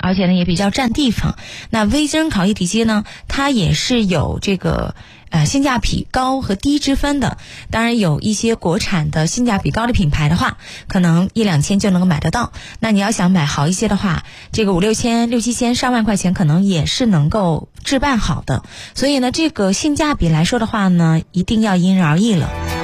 而且呢也比较占地方。那微晶烤一体机呢，它也是有这个性价比高和低之分的。当然有一些国产的性价比高的品牌的话，可能1-2千就能够买得到。那你要想买好一些的话，这个5-6千、6-7千、上万块钱可能也是能够置办好的。所以呢，这个性价比来说的话呢，一定要因人而异了。